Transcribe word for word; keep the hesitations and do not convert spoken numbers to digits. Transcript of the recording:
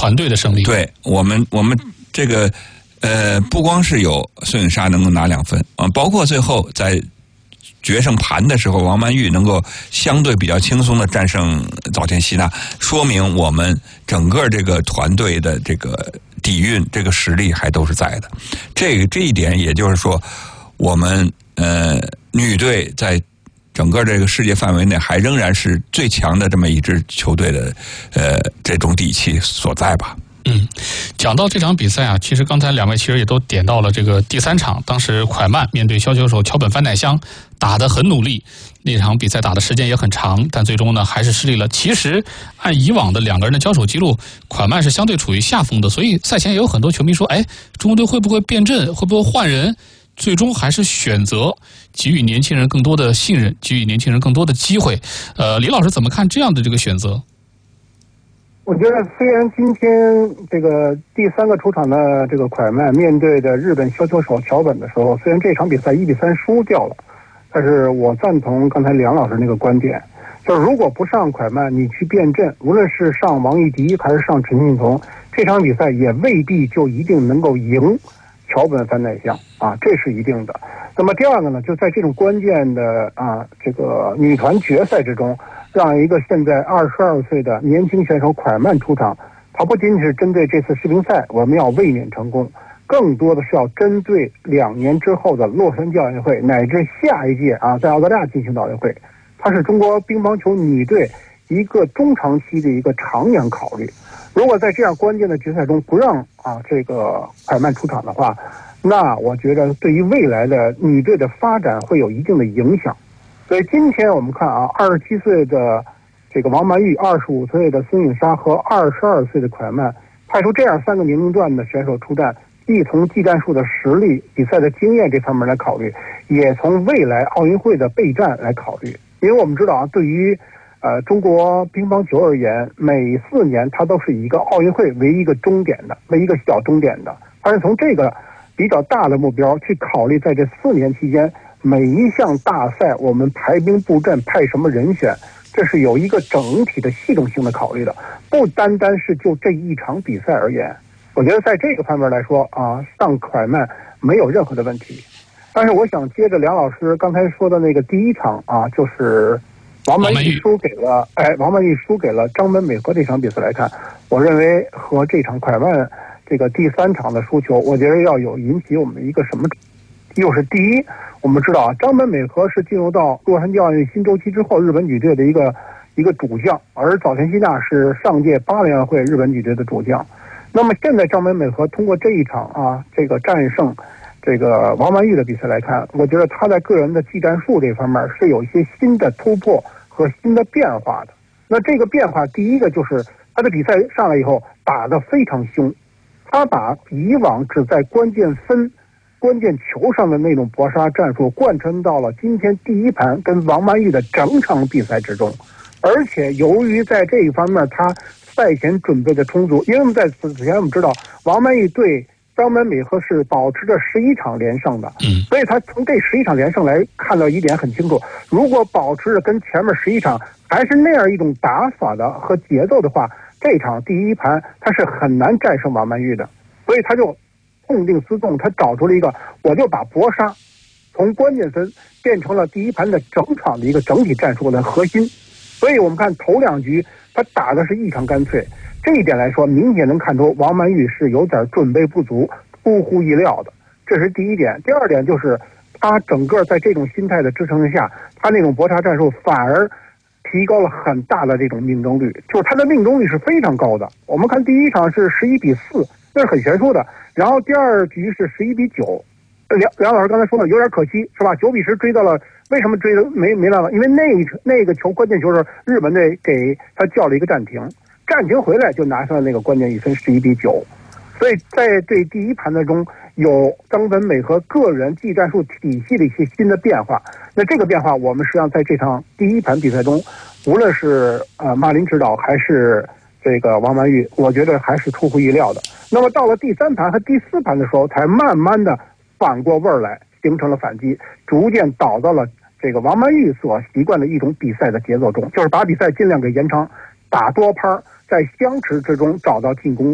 团队的胜利。 对我们，我们这个呃，不光是有孙颖莎能够拿两分啊，包括最后在决胜盘的时候，王曼玉能够相对比较轻松的战胜早田希娜，说明我们整个这个团队的这个底蕴、这个实力还都是在的。这个这一点，也就是说，我们呃女队在整个这个世界范围内还仍然是最强的这么一支球队的呃这种底气所在吧。 嗯，讲到这场比赛啊，其实刚才两位其实也都点到了这个第三场，当时蒯曼面对削球手桥本帆乃香打得很努力，那场比赛打的时间也很长，但最终呢还是失利了。其实按以往的两个人的交手记录，蒯曼是相对处于下风的，所以赛前也有很多球迷说，哎，中国队会不会变阵，会不会换人？最终还是选择给予年轻人更多的信任，给予年轻人更多的机会。呃，李老师怎么看这样的这个选择？ 我觉得虽然今天这个第三个出场的这个蒯曼面对的日本削球手桥本的时候，虽然这场比赛一比三输掉了，但是我赞同刚才梁老师那个观点，就是如果不上蒯曼，你去变阵，无论是上王艺迪还是上陈信从，这场比赛也未必就一定能够赢桥本帆乃香啊，这是一定的。那么第二个呢，就在这种关键的啊这个女团决赛之中，让一个现在二十二岁的年轻选手蒯曼出场，他不仅仅是针对这次世乒赛我们要卫冕成功，更多的是要针对两年之后的洛杉矶奥运会乃至下一届啊在澳大利亚进行的奥运会，它是中国乒乓球女队一个中长期的一个长远考虑。如果在这样关键的决赛中不让啊这个蒯曼出场的话，那我觉得对于未来的女队的发展会有一定的影响。所以今天我们看啊，二十七岁的这个王曼玉、二十五岁的孙颖莎和二十二岁的蒯曼，派出这样三个年龄段的选手出战，既从技战术的实力、比赛的经验这方面来考虑，也从未来奥运会的备战来考虑。因为我们知道啊，对于呃中国乒乓球而言，每四年它都是以一个奥运会为一个终点的，为一个小终点的，它是从这个比较大的目标去考虑，在这四年期间每一项大赛我们排兵布阵派什么人选，这是有一个整体的系统性的考虑的，不单单是就这一场比赛而言。我觉得在这个方面来说啊，上蒯曼没有任何的问题。但是我想接着梁老师刚才说的那个第一场啊，就是王曼玉输给了哎，王曼玉输给了张本美和这场比赛来看，我认为和这场蒯曼这个第三场的输球，我觉得要有引起我们一个什么？又是第一，我们知道啊，张本美和是进入到洛杉矶奥运新周期之后日本女队的一个一个主将，而早田希娜是上届巴黎奥运会日本女队的主将。那么现在张本美和通过这一场啊这个战胜这个王曼玉的比赛来看，我觉得她在个人的技战术这方面是有一些新的突破和新的变化的。那这个变化，第一个就是她的比赛上来以后打得非常凶，她把以往只在关键分关键球上的那种搏杀战术贯穿到了今天第一盘跟王曼玉的整场比赛之中。而且由于在这一方面她赛前准备的充足，因为我们在此前我们知道王曼玉对张本美和是保持着十一场连胜的，所以她从这十一场连胜来看到一点很清楚，如果保持着跟前面十一场还是那样一种打法的和节奏的话，这场第一盘她是很难战胜王曼玉的。所以她就痛定思痛，他找出了一个，我就把搏杀从关键分变成了第一盘的整场的一个整体战术的核心。所以我们看头两局他打的是异常干脆，这一点来说明显能看出王曼玉是有点准备不足，出乎意料的，这是第一点。第二点就是他整个在这种心态的支撑下，他那种搏杀战术反而提高了很大的这种命中率，就是他的命中率是非常高的。我们看第一场是十一比四，这是很悬殊的，然后第二局是十一比九，梁梁老师刚才说的有点可惜是吧？九比十追到了，为什么追的没没办法？因为那一那个球关键球是日本队给他叫了一个暂停，暂停回来就拿下了那个关键一分十一比九，所以在这第一盘的中有张本美和个人技战术体系的一些新的变化。那这个变化我们实际上在这场第一盘比赛中，无论是呃马林指导还是这个王曼玉，我觉得还是出乎意料的。那么到了第三盘和第四盘的时候，才慢慢的反过味儿来，形成了反击，逐渐倒到了这个王曼玉所习惯的一种比赛的节奏中，就是把比赛尽量给延长，打多拍，在相持之中找到进攻